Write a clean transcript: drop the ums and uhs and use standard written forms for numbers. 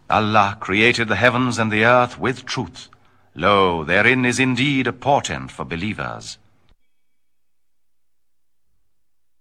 Allah created the heavens and the earth with truth. Lo, therein is indeed a portent for believers.